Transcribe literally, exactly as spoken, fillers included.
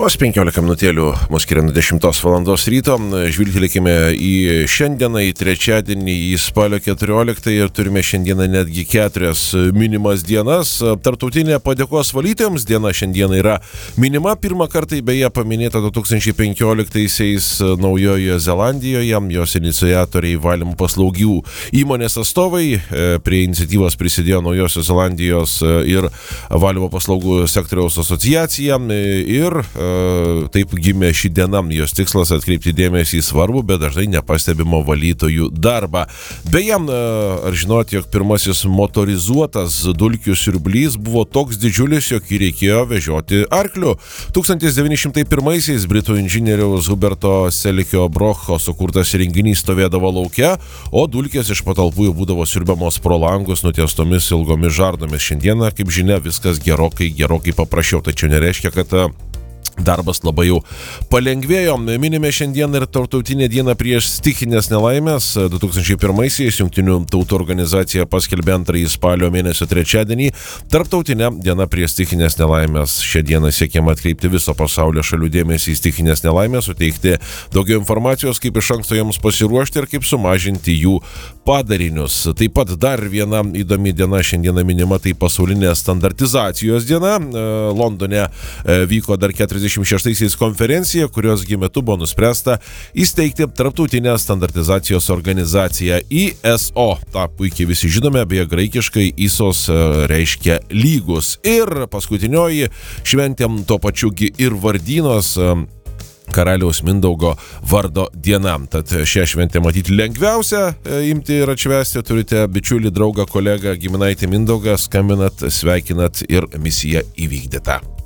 Vos penkiolika minutėlių mus skiria nuo dešimtos valandos ryto. Žvilgtelėkime į šiandieną, į trečiadienį, į spalio keturioliktąją ir turime šiandieną netgi keturias minimas dienas. Tarptautinė padėkos valytojams diena šiandieną yra minima. Pirmą kartą beje paminėta du tūkstančiai penkioliktaisiais Naujojoje Zelandijoje. Jos iniciatoriai valymo paslaugų įmonės atstovai. Prie iniciatyvos prisidėjo Naujosios Zelandijos ir valymo paslaugų sektoriaus asociacija ir taip gimė ši diena. Jos tikslas atkreipti dėmesį į svarbų, bet dažnai nepastebimo valytojų darbą. Beje, ar žinot, jog pirmasis motorizuotas dulkių siurblys buvo toks didžiulis, jog jį reikėjo vežioti arkliu. tūkstantis devyni šimtai pirmaisiais britų inžinieriaus Huberto Selikio Brocho sukurtas renginys stovėdavo lauke, o dulkės iš patalpų būdavo siurbiamos pro langus nutiestomis ilgomis žarnomis. Šiandieną, kaip žinia, viskas gerokai, gerokai paprasčiau, tačiau nereiškia, kad darbas labai jau palengvėjo. Minime šiandien ir Tarptautinę dieną prieš stichinės nelaimės. du tūkstančiai pirmaisiais Jungtinių tautų organizacija paskelbė antrąjį spalio mėnesio trečiadienį Tarptautinę dieną prieš stichinės nelaimės. Šią dieną siekiama atkreipti viso pasaulio šalių dėmesį į stichinės nelaimės, suteikti daugiau informacijos, kaip iš anksto joms pasiruošti ir kaip sumažinti jų padarinius. Taip pat dar viena įdomi diena šiandieną minima, tai pasaulinė standartizacijos diena. Londone vyko dar keturiasdešimt šeštaisiais konferencija, kurios metu buvo nuspręsta įsteigti Tarptautinę standartizacijos organizaciją I S O. Ta puikiai visi žinome, beje graikiškai I S O reiškia lygus. Ir paskutinioji šventėm to pačiugi ir vardynos karaliaus Mindaugo vardo diena. Tad šią šventę matyti lengviausia imti ir atšvęsti. Turite bičiulį, draugą, kolegą, giminaitį Mindaugą, skambinat, sveikinat ir misija įvykdyta.